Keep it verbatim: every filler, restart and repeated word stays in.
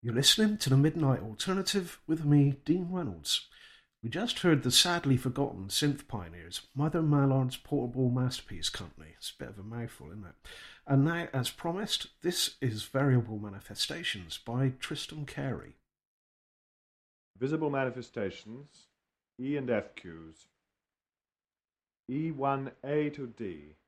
You're listening to the Midnight Alternative with me, Dean Reynolds. We just heard the sadly forgotten synth pioneers, Mother Mallard's Portable Masterpiece Company. It's a bit of a mouthful, isn't it? And now, as promised, this is Variable Manifestations by Tristan Carey. Visible manifestations, E and F cues. E one A to D,